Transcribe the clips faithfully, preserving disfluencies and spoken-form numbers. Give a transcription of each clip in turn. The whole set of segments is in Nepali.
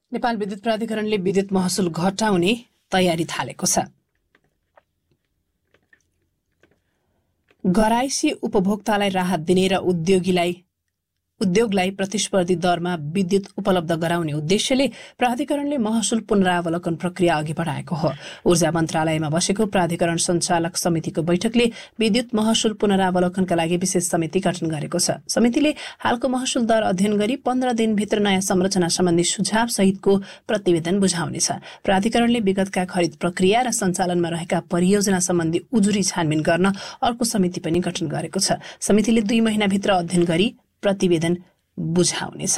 नेपाल विद्युत प्राधिकरणले विद्युत महसुल घटाउने तयारी थालेको छ। घरायसी उपभोक्तालाई राहत दिने र उद्योगीलाई उद्योगलाई प्रतिस्पर्धी दरमा विद्युत उपलब्ध गराउने उद्देश्यले प्राधिकरणले महसुल पुनरावलोकन प्रक्रिया अघि बढाएको हो। ऊर्जा मन्त्रालयमा बसेको प्राधिकरण सञ्चालक समितिको बैठकले विद्युत महसुल पुनरावलोकनका लागि विशेष समिति गठन गरेको छ। समितिले हालको महसुल दर अध्ययन गरी पन्ध्र दिनभित्र नयाँ संरचना सम्बन्धी सुझाव सहितको प्रतिवेदन बुझाउनेछ। प्राधिकरणले विगतका खरिद प्रक्रिया र सञ्चालनमा रहेका परियोजना सम्बन्धी उजुरी छानबिन गर्न अर्को समिति पनि गठन गरेको छ। समितिले दुई महिनाभित्र अध्ययन गरी प्रतिवेदन बुझाउनेछ।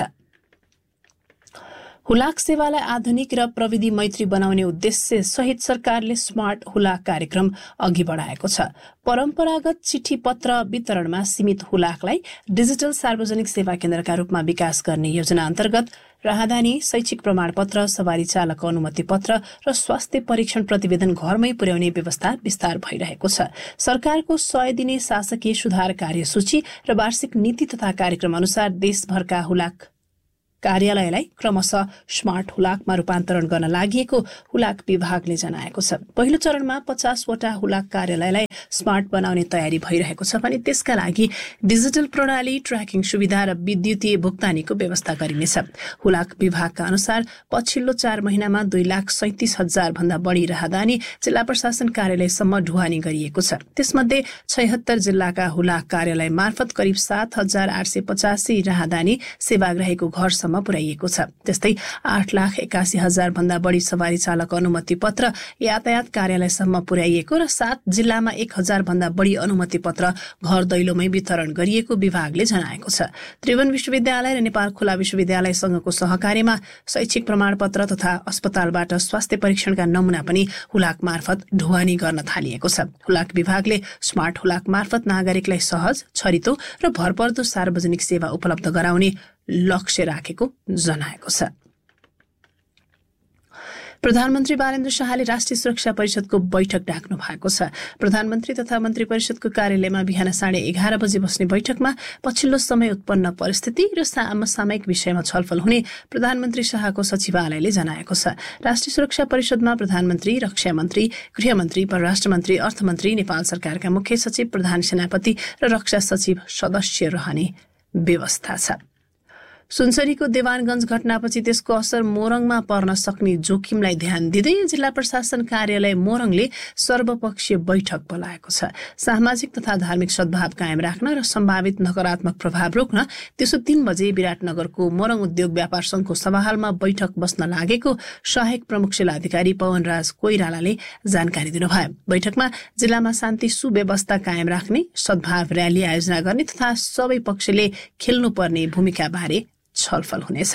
हुलाक सेवालाई आधुनिक र प्रविधि मैत्री बनाउने उद्देश्य सहित सरकारले स्मार्ट हुलाक कार्यक्रम अघि बढाएको छ। परम्परागत चिठी पत्र वितरणमा सीमित हुलाकलाई डिजिटल सार्वजनिक सेवा केन्द्रका रूपमा विकास गर्ने योजना अन्तर्गत राहदानी, शैक्षिक प्रमाणपत्र, सवारी चालक अनुमति पत्र र स्वास्थ्य परीक्षण प्रतिवेदन घरमै पुर्याउने व्यवस्था विस्तार भइरहेको छ। सरकारको सय दिने शासकीय सुधार कार्यसूची र वार्षिक नीति तथा कार्यक्रम अनुसार देशभरका हुलाक कार्यालयलाई क्रमशः स्मार्ट हुलाकमा रूपान्तरण गर्न लागि हुलाक विभागले जनाएको छ। पहिलो चरणमा पचासवटा हुलाक कार्यालयलाई स्मार्ट बनाउने तयारी भइरहेको छ भने त्यसका लागि डिजिटल प्रणाली, ट्र्याकिङ सुविधा र विद्युतीय भुक्तानीको व्यवस्था गरिनेछ। हुलाक विभागका अनुसार पछिल्लो चार महिनामा दुई लाख सैतिस हजार भन्दा बढी राहदानी जिल्ला प्रशासन कार्यालयसम्म ढुवानी गरिएको छ। त्यसमध्ये छयहत्तर जिल्लाका हुलाक कार्यालय मार्फत करिब सात हजार आठ सय पचासी राहदानी सेवाग्राहीको घर पुर्याइएको छ। त्यस्तै आठ लाख एकासी हजार भन्दा बढी सवारी चालक अनुमति पत्र यातायात कार्यालयसम्म पुर्याइएको र सात जिल्लामा एक हजार भन्दा बढी अनुमति पत्र घर दैलोमै वितरण गरिएको विभागले जनाएको छ। त्रिभुवन विश्वविद्यालय र नेपाल खुला विश्वविद्यालयसँगको सहकार्यमा शैक्षिक प्रमाणपत्र तथा अस्पतालबाट स्वास्थ्य परीक्षणका नमुना पनि हुलाक मार्फत ढुवानी गर्न थालिएको छ। हुलाक विभागले स्मार्ट हुलाक मार्फत नागरिकलाई सहज, छरितो र भरपर्दो सार्वजनिक सेवा उपलब्ध गराउने लक्ष्य राखेको जनाएको छ। प्रधानमन्त्री बालेन्द्र शाहले राष्ट्रिय सुरक्षा परिषदको बैठक डाक्नु भएको छ। प्रधानमन्त्री तथा मन्त्री परिषदको कार्यालयमा बिहान साढे एघार बजे बस्ने बैठकमा पछिल्लो समय उत्पन्न परिस्थिति र समसामयिक विषयमा छलफल हुने प्रधानमन्त्री शाहको सचिवालयले जनाएको छ। राष्ट्रिय सुरक्षा परिषदमा प्रधानमन्त्री, रक्षा मन्त्री, गृहमन्त्री, परराष्ट्र मन्त्री, अर्थमन्त्री, नेपाल सरकारका मुख्य सचिव, प्रधान सेनापति र रक्षा सचिव सदस्य रहने व्यवस्था छ। सुनसरीको देवानगञ्ज घटनापछि त्यसको असर मोरङमा पर्न सक्ने जोखिमलाई ध्यान दिँदै जिल्ला प्रशासन कार्यालय मोरङले सर्वपक्षीय बैठक बोलाएको छ। सामाजिक तथा धार्मिक सद्भाव कायम राख्न र सम्भावित नकारात्मक प्रभाव रोक्न दिउँसो तीन बजे विराटनगरको मोरङ उद्योग व्यापार संघको सभाहालमा बैठक बस्न लागेको सहायक प्रमुख जिल्लाधिकारी पवनराज कोइरालाले जानकारी दिनुभयो। बैठकमा जिल्लामा शान्ति सुव्यवस्था कायम राख्ने, सद्भाव र्याली आयोजना गर्ने तथा सबै पक्षले खेल्नुपर्ने भूमिका बारे छलफल हुनेछ।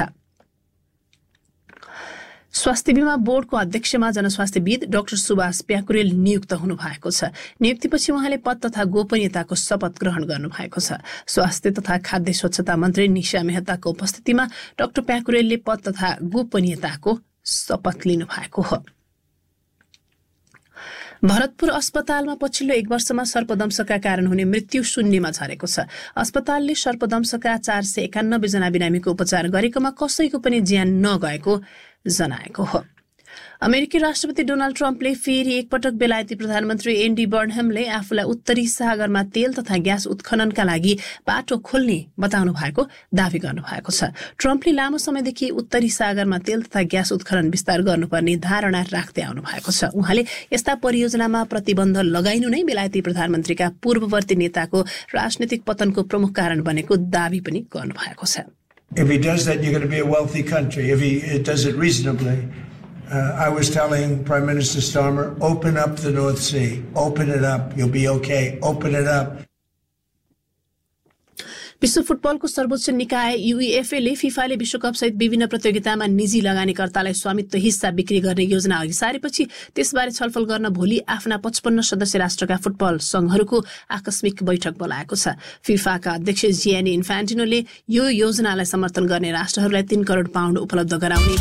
स्वास्थ्य बीमा बोर्डको अध्यक्षमा जनस्वास्थ्यविद डाक्टर सुभाष प्याकुरेल नियुक्त हुनु भएको छ। नियुक्तिपछि उहाँले पद तथा गोपनीयताको शपथ ग्रहण गर्नु भएको छ। स्वास्थ्य तथा खाद्य स्वच्छता मन्त्री निशा मेहताको उपस्थितिमा डाक्टर प्याकुरेलले पद तथा गोपनीयताको शपथ लिनु भएको हो। भरतपुर अस्पतालमा पछिल्लो एक वर्षमा सर्पदंशका कारण हुने मृत्यु शून्यमा झरेको छ। अस्पतालले सर्पदंशका चार सय एकानब्बे जना बिरामीको उपचार गरेकोमा कसैको पनि ज्यान नगएको जनाएको हो। अमेरिकी राष्ट्रपति डोनाल्ड ट्रम्पले फेरि एकपटक बेलायती प्रधानमन्त्री एन्डी बर्नहमले आफूलाई उत्तरी सागरमा तेल तथा ग्यास उत्खननका लागि बाटो खोल्ने बताउनु भएको दावी गर्नु भएको छ। ट्रम्पले लामो समयदेखि उत्तरी सागरमा तेल तथा ग्यास उत्खनन विस्तार गर्नुपर्ने धारणा राख्दै आउनु भएको छ। उहाँले यस्ता परियोजनामा प्रतिबन्ध लगाइनु नै बेलायती प्रधानमन्त्रीका पूर्ववर्ती नेताको राजनीतिक पतनको प्रमुख कारण बनेको दावी पनि गर्नु भएको छ। If he does that, you're going to be a wealthy country. If he it does it reasonably. Uh, I was telling Prime Minister Starmer, open up the North Sea. Open it up. You'll be okay. Open it up. विश्व फुटबलको सर्वोच्च निकाय युईएफए ले फिफाले विश्वकप सहित विभिन्न प्रतियोगितामा निजी लगानीकर्तालाई स्वामित्व हिस्सा बिक्री गर्ने योजना अघि सारेपछि त्यसबारे छलफल गर्न भोलि आफ्ना पचपन्न सदस्य राष्ट्रका फुटबल संघहरूको आकस्मिक बैठक बोलाएको छ। फिफाका अध्यक्ष जियानी इन्फान्टिनोले यो योजनालाई समर्थन गर्ने राष्ट्रहरूलाई तीन करोड पाउन्ड उपलब्ध गराउने